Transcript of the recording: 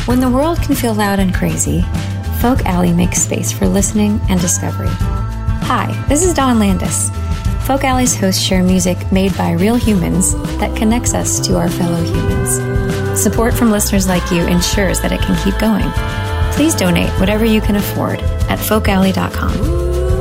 When the world can feel loud and crazy, Folk Alley makes space for listening and discovery. Hi, this is Dawn Landis. Folk Alley's hosts share music made by real humans that connects us to our fellow humans. Support from listeners like you ensures that it can keep going. Please donate whatever you can afford at folkalley.com.